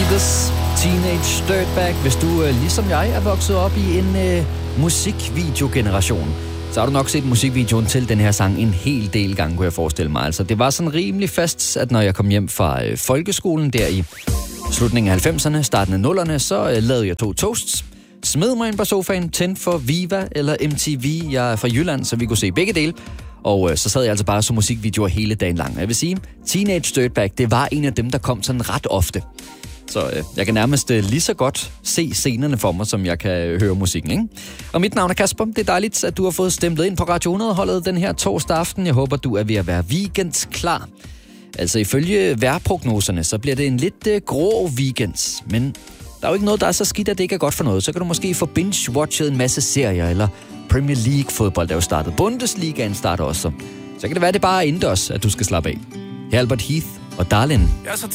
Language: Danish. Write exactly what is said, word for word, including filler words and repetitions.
Beatles, Teenage Dirtbag. Hvis du øh, ligesom jeg er vokset op i en øh, musikvideogeneration, så har du nok set musikvideoen til den her sang en hel del gange, kunne jeg forestille mig. Altså, det var sådan rimelig fast, at når jeg kom hjem fra øh, folkeskolen der i slutningen af halvfemserne, starten af nullerne, så øh, lavede jeg to toasts, smed mig ind på sofaen, tændte for Viva eller M T V. Jeg er fra Jylland, så vi kunne se begge dele. Og øh, så sad jeg altså bare så musikvideoer hele dagen lang. Jeg vil sige, Teenage Dirtbag, det var en af dem, der kom sådan ret ofte. Så øh, jeg kan nærmest øh, lige så godt se scenerne for mig, som jeg kan høre musikken, ikke? Og mit navn er Kasper. Det er dejligt, at du har fået stemplet ind på Radio hundrede-holdet den her torsdag aften. Jeg håber, du er ved at være weekendsklar. Altså ifølge vejrprognoserne, så bliver det en lidt øh, grå weekend. Men der er jo ikke noget, der er så skidt, at det ikke er godt for noget. Så kan du måske få binge-watchet en masse serier, eller Premier League-fodbold, der er jo startet. Bundesligaen starter også. Så kan det være, det bare er indendørs, at du skal slappe af. Her er Albert Heath og Darlin.